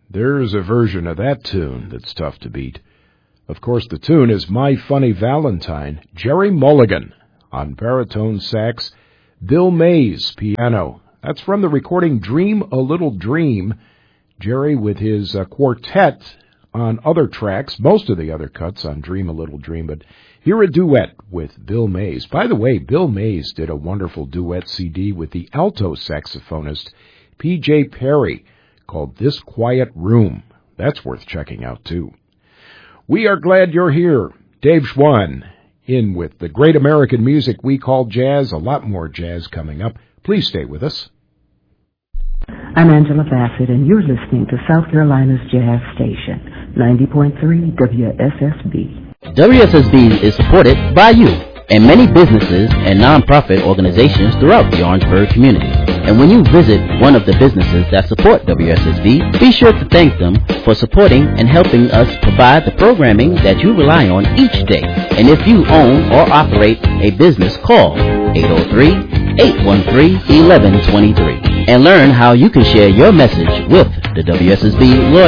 There's a version of that tune that's tough to beat. Of course, the tune is My Funny Valentine, Jerry Mulligan on baritone sax, Bill Mays piano. That's from the recording Dream a Little Dream. Jerry with his quartet on other tracks, most of the other cuts on Dream a Little Dream, but here a duet with Bill Mays. By the way, Bill Mays did a wonderful duet CD with the alto saxophonist P.J. Perry called This Quiet Room. That's worth checking out, too. We are glad you're here. Dave Schwann in with the great American music we call jazz. A lot more jazz coming up. Please stay with us. I'm Angela Bassett, and you're listening to South Carolina's Jazz Station, 90.3 WSSB. WSSB is supported by you and many businesses and nonprofit organizations throughout the Orangeburg community. And when you visit one of the businesses that support WSSB, be sure to thank them for supporting and helping us provide the programming that you rely on each day. And if you own or operate a business, call 803-813-1123 and learn how you can share your message with the WSSB Loyalty